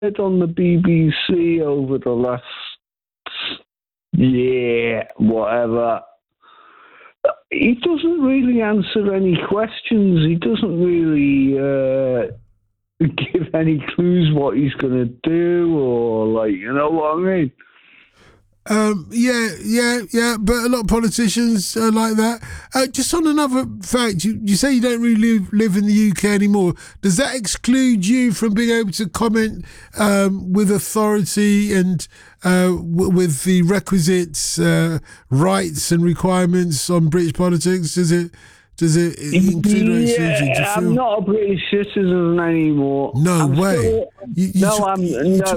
heard on the BBC over the last year, whatever, he doesn't really answer any questions. He doesn't really give any clues what he's going to do, or, like, you know what I mean? Yeah, but a lot of politicians are like that. Just on another fact, you say you don't really live in the UK anymore. Does that exclude you from being able to comment with authority and with the requisite rights and requirements on British politics? Does it include or exclude you? I'm not a British citizen anymore. No way. No,